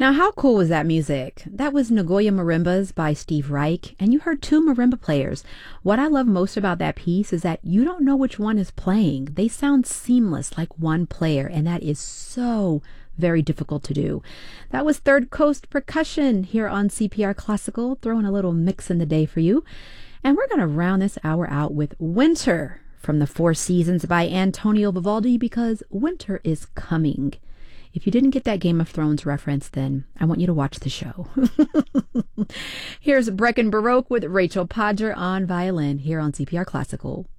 Now, how cool was that music? That was Nagoya Marimbas by Steve Reich, and you heard two marimba players. What I love most about that piece is that you don't know which one is playing. They sound seamless like one player, and that is so very difficult to do. That was Third Coast Percussion here on CPR Classical, throwing a little mix in the day for you. And we're going to round this hour out with Winter from the Four Seasons by Antonio Vivaldi, because winter is coming. If you didn't get that Game of Thrones reference, then I want you to watch the show. Here's Brecken Baroque with Rachel Podger on violin here on CPR Classical.